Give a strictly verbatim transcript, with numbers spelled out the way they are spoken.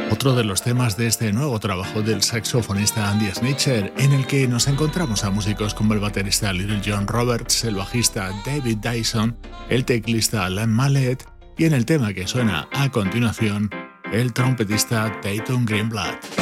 Otro de los temas de este nuevo trabajo del saxofonista Andy Snitcher, en el que nos encontramos a músicos como el baterista Little John Roberts, el bajista David Dyson, el teclista Len Mallet y en el tema que suena a continuación, el trompetista Tatum Greenblatt.